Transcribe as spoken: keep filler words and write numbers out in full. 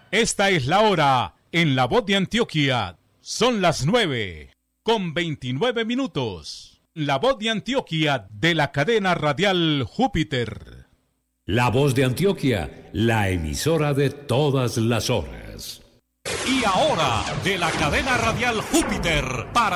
Esta es la hora en La Voz de Antioquia. Son las nueve con veintinueve minutos. La Voz de Antioquia de la cadena radial Júpiter. La Voz de Antioquia, la emisora de todas las horas. Y ahora, de la cadena radial Júpiter, para